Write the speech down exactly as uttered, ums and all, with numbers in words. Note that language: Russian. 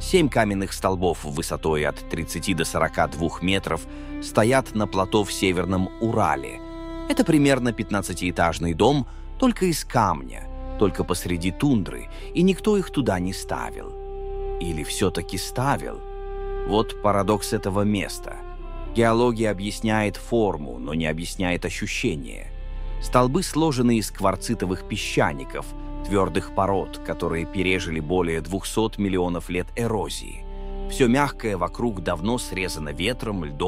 Семь каменных столбов высотой от тридцати до сорока двух метров стоят на плато в Северном Урале. Это примерно пятнадцатиэтажный дом, только из камня, только посреди тундры, и никто их туда не ставил. Или все-таки ставил? Вот парадокс этого места. Геология объясняет форму, но не объясняет ощущение. Столбы сложены из кварцитовых песчаников, твердых пород, которые пережили более двухсот миллионов лет эрозии. Все мягкое вокруг давно срезано ветром, льдом,